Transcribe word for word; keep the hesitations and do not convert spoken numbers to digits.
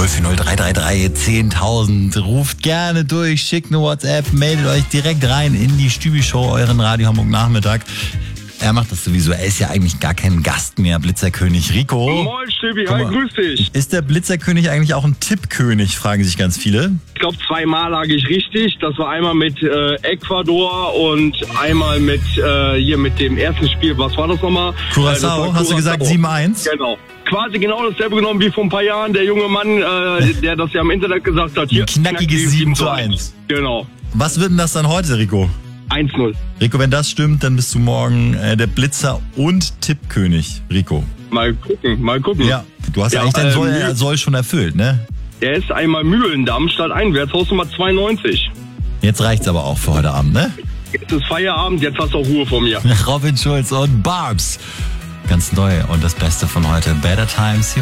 vier null drei drei drei zehntausend. Ruft gerne durch, schickt eine WhatsApp, meldet euch direkt rein in die Stübi-Show, euren Radio Hamburg Nachmittag. Er macht das sowieso, er ist ja eigentlich gar kein Gast mehr, Blitzerkönig Rico. Moin Stübi, hi, grüß dich. Ist der Blitzerkönig eigentlich auch ein Tippkönig, fragen sich ganz viele. Ich glaube, zweimal lag ich richtig. Das war einmal mit äh, Ecuador und einmal mit äh, hier mit dem ersten Spiel. Was war das nochmal? Curaçao, äh, hast du gesagt sieben eins? Genau. Quasi genau dasselbe genommen wie vor ein paar Jahren. Der junge Mann, äh, der das ja im Internet gesagt hat. Hier, ein knackiges sieben zu eins. Genau. Was wird denn das dann heute, Rico? eins null. Rico, wenn das stimmt, dann bist du morgen äh, der Blitzer und Tippkönig, Rico. Mal gucken, mal gucken. Ja, du hast ja, eigentlich dein äh, Soll, äh, Soll schon erfüllt, ne? Der ist einmal Mühlendamm statt einwärts, Hausnummer zweiundneunzig. Jetzt reicht's aber auch für heute Abend, ne? Jetzt ist Feierabend, jetzt hast du auch Ruhe von mir. Robin Schulz und Barbs. Ganz neu und das Beste von heute. Better Times.